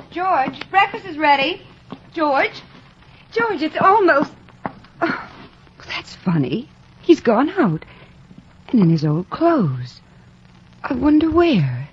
George, breakfast is ready. George? George, it's almost... Oh, that's funny. He's gone out. And in his old clothes. I wonder where.